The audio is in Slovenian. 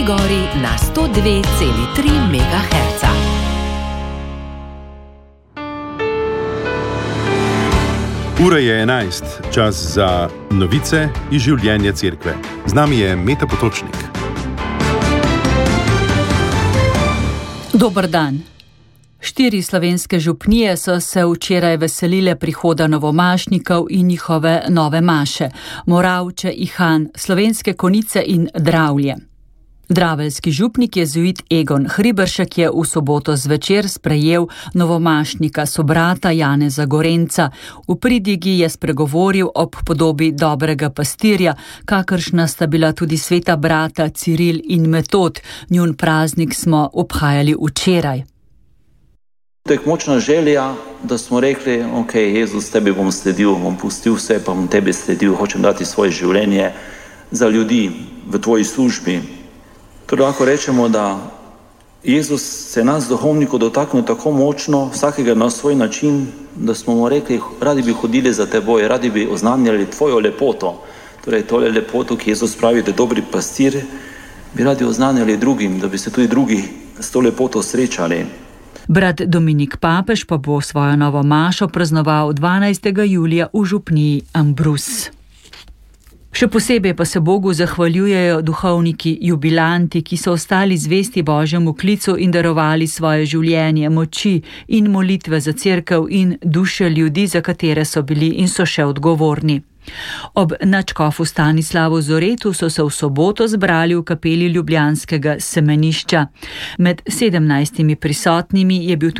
Kranjski Gori na 102,3 MHz. Ura je 11, čas za novice iz življenja cerkve. Z nami je Meta Potočnik. Dober dan. 4 slovenske župnije so se včeraj veselile prihoda novomašnikov in njihove nove maše: Moravče, Ihan, Slovenske Konjice in Dravlje. Draveljski župnik jezuit Egon Hriberšek je v soboto zvečer sprejel novomašnika sobrata Janeza Gorenca. V pridigi je spregovoril ob podobi dobrega pastirja, kakršna sta bila tudi sveta brata Ciril in Metod. Njun praznik smo obhajali včeraj. To je močna želja, da smo rekli, ok, Jezus, tebi bom sledil, bom pustil vse, pa bom tebi sledil, hočem dati svoje življenje za ljudi v tvoji službi. Torej lahko rečemo, da Jezus se nas duhovnikov dotaknil tako močno, vsakega na svoj način, da smo mu rekli, radi bi hodili za teboj, radi bi oznanjali tvojo lepoto. Torej tole lepoto, ki Jezus pravi, da je dobri pastir, bi radi oznanjali drugim, da bi se tudi drugi s to lepoto srečali. Brat Dominik Papež pa bo svojo novo mašo praznoval 12. julija v župniji Ambrus. Še posebej pa se Bogu zahvaljujejo duhovniki jubilanti, ki so ostali zvesti Božjemu klicu in darovali svoje življenje, moči in molitve za cerkev in duše ljudi, za katere so bili in so še odgovorni. Ob nadškofu Stanislavu Zoretu so se v soboto zbrali v kapeli ljubljanskega semenišča. Med 17 prisotnimi je bil